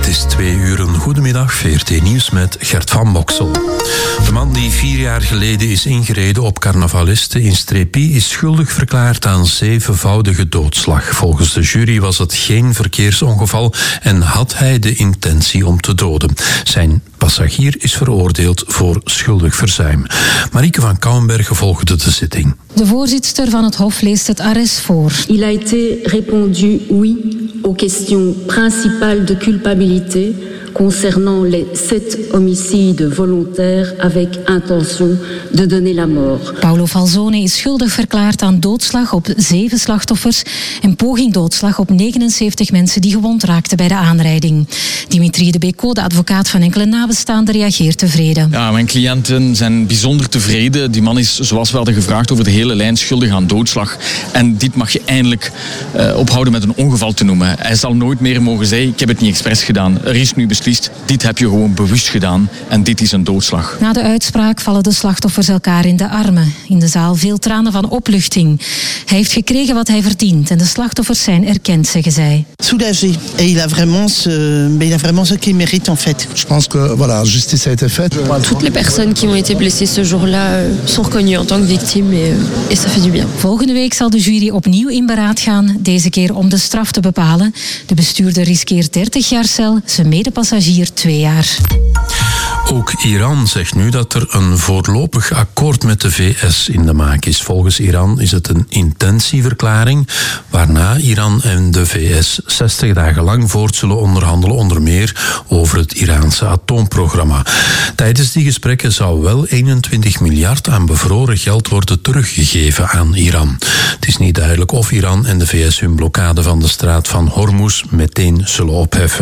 is 2:00. Goedemiddag, VRT Nieuws met Gert van Boksel. De man die 4 jaar geleden is ingereden op carnavalisten in Strépy is schuldig verklaard aan 7-voudige doodslag. Volgens de jury was het geen verkeersongeval en had hij de intentie om te doden. Zijn passagier is veroordeeld voor schuldig verzuim. Marieke van Kouwenbergen volgde de zitting. De voorzitster van het Hof leest het arrest voor. Il a été répondu oui aux questions principales de culpabilité concernant les 7 homicides volontaires avec intention de donner la mort. Paolo Falzone is schuldig verklaard aan doodslag op 7 slachtoffers en poging doodslag op 79 mensen die gewond raakten bij de aanrijding. Dimitri de Beko, de advocaat van enkele nabestaanden, reageert tevreden. Ja, mijn cliënten zijn bijzonder tevreden. Die man is, zoals we hadden gevraagd, over de hele lijn schuldig aan doodslag. En dit mag je eindelijk ophouden met een ongeval te noemen. Hij zal nooit meer mogen zeggen, ik heb het niet expres gedaan. Er is nu beslist, dit heb je gewoon bewust gedaan en dit is een doodslag. Na de uitspraak vallen de slachtoffers elkaar in de armen. In de zaal veel tranen van opluchting. Hij heeft gekregen wat hij verdient en de slachtoffers zijn erkend, zeggen zij. Soulagé. Et il a vraiment ce qu'il mérite en fait. Je pense que voilà, justice a été faite. Toutes les personnes qui ont été blessées ce jour-là sont reconnues en tant que victimes et ça fait du bien. Volgende week zal de jury opnieuw in beraad gaan, deze keer om de straf te bepalen. De bestuurder riskeert 30 jaar cel, zijn medepassagier 2 jaar. Ook Iran zegt nu dat er een voorlopig akkoord met de VS in de maak is. Volgens Iran is het een intentieverklaring, waarna Iran en de VS 60 dagen lang voort zullen onderhandelen, onder meer over het Iraanse atoomprogramma. Tijdens die gesprekken zou wel 21 miljard aan bevroren geld worden teruggegeven aan Iran. Het is niet duidelijk of Iran en de VS hun blokkade van de straat van Hormuz meteen zullen opheffen.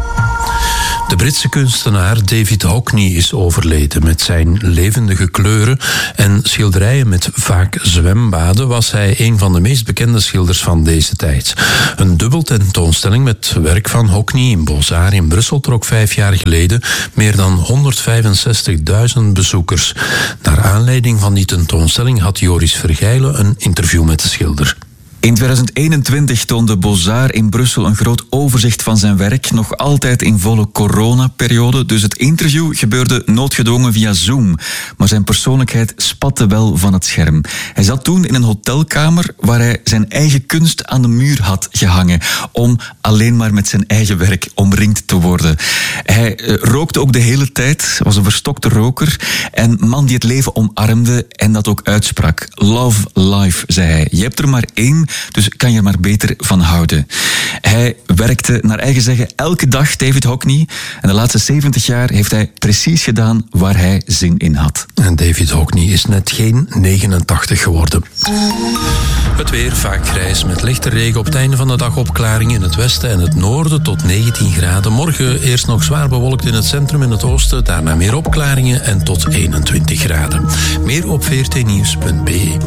De Britse kunstenaar David Hockney is overleden. Met zijn levendige kleuren en schilderijen met vaak zwembaden was hij een van de meest bekende schilders van deze tijd. Een dubbel tentoonstelling met werk van Hockney in Beaux-Arts in Brussel trok 5 jaar geleden meer dan 165.000 bezoekers. Naar aanleiding van die tentoonstelling had Joris Vergijlen een interview met de schilder. In 2021 toonde Beaux-Arts in Brussel een groot overzicht van zijn werk, nog altijd in volle coronaperiode, dus het interview gebeurde noodgedwongen via Zoom. Maar zijn persoonlijkheid spatte wel van het scherm. Hij zat toen in een hotelkamer waar hij zijn eigen kunst aan de muur had gehangen, om alleen maar met zijn eigen werk omringd te worden. Hij rookte ook de hele tijd, was een verstokte roker en man die het leven omarmde en dat ook uitsprak. Love life, zei hij. Je hebt er maar 1, dus kan je er maar beter van houden. Hij werkte naar eigen zeggen elke dag, David Hockney. En de laatste 70 jaar heeft hij precies gedaan waar hij zin in had. En David Hockney is net geen 89 geworden. Het weer vaak grijs met lichte regen. Op het einde van de dag opklaring in het westen en het noorden tot 19 graden. Morgen eerst nog zwaar bewolkt in het centrum en het oosten. Daarna meer opklaringen en tot 21 graden. Meer op vrtnieuws.be.